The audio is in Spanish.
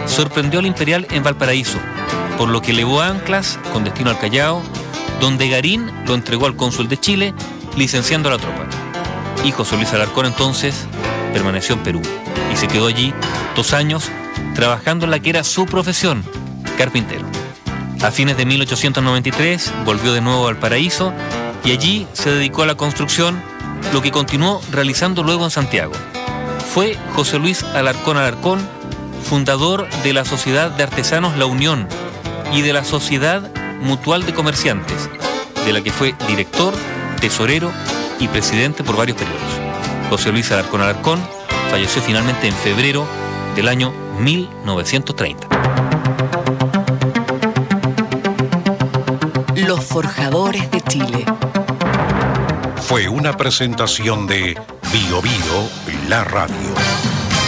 sorprendió al Imperial en Valparaíso, por lo que elevó anclas con destino al Callao, donde Garín lo entregó al cónsul de Chile, licenciando a la tropa. Y José Luis Alarcón entonces permaneció en Perú y se quedó allí 2 años trabajando en la que era su profesión, carpintero. A fines de 1893 volvió de nuevo a Valparaíso y allí se dedicó a la construcción, lo que continuó realizando luego en Santiago. Fue José Luis Alarcón Alarcón, fundador de la Sociedad de Artesanos La Unión y de la Sociedad Mutual de Comerciantes, de la que fue director, tesorero y presidente por varios periodos. José Luis Alarcón Alarcón falleció finalmente en febrero del año 1930. Los Forjadores de Chile. Fue una presentación de Bio Bio, la radio.